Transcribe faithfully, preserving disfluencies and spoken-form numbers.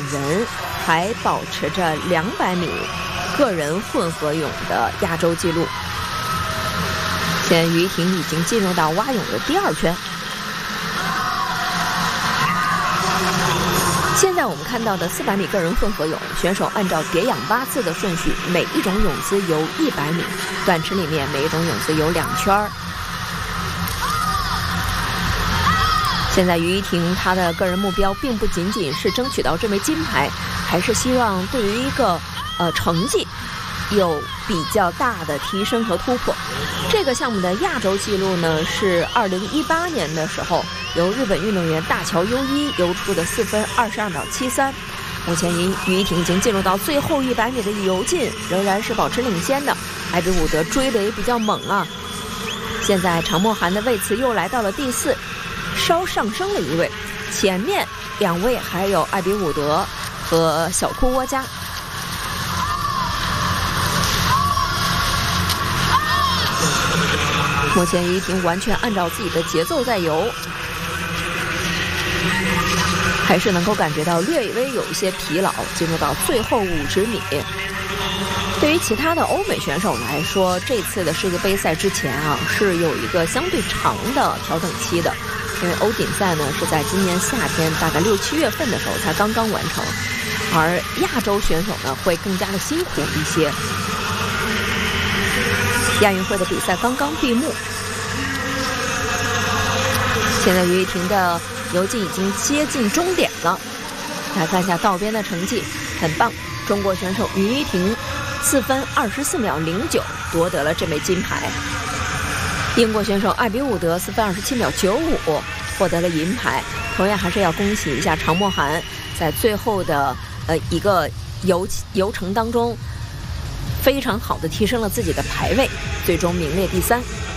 人还保持着两百米个人混合泳的亚洲纪录。现在于依婷已经进入到蛙泳的第二圈。现在我们看到的四百米个人混合泳，选手按照蝶泳蛙姿的顺序，每一种泳姿游一百米，短池里面每一种泳姿游两圈。现在于依婷她的个人目标并不仅仅是争取到这枚金牌，还是希望对于一个呃成绩有比较大的提升和突破。这个项目的亚洲纪录呢，是二零一八年的时候由日本运动员大桥优一游出的四分二十二秒七三。目前于依婷已经进入到最后一百米的游进，仍然是保持领先的。艾比伍德追得也比较猛啊。现在常默涵的位次又来到了第四，稍上升了一位，前面两位还有艾比伍德和小库沃加。目前于依婷完全按照自己的节奏在游，还是能够感觉到略微有一些疲劳。进入到最后五十米，对于其他的欧美选手来说，这次的世界杯赛之前啊是有一个相对长的调整期的，因为欧锦赛呢是在今年夏天大概六七月份的时候才刚刚完成，而亚洲选手呢会更加的辛苦一些。亚运会的比赛刚刚闭幕，现在于依婷的游进已经接近终点了。来看一下道边的成绩，很棒，中国选手于依婷四分二十四秒零九夺得了这枚金牌。英国选手艾比伍德四分二十七秒九五获得了银牌。同样还是要恭喜一下常默涵，在最后的呃一个游游程当中非常好的提升了自己的排位，最终名列第三。